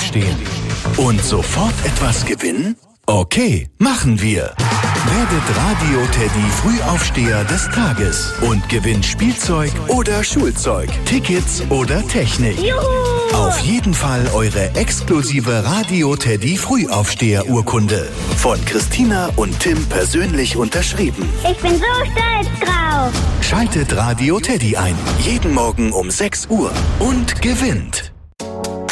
aufstehen. Und sofort etwas gewinnen? Okay, machen wir. Werdet Radio Teddy Frühaufsteher des Tages und gewinnt Spielzeug oder Schulzeug, Tickets oder Technik. Juhu! Auf jeden Fall eure exklusive Radio Teddy Frühaufsteher-Urkunde. Von Christina und Tim persönlich unterschrieben. Ich bin so stolz drauf. Schaltet Radio Teddy ein. Jeden Morgen um 6 Uhr. Und gewinnt.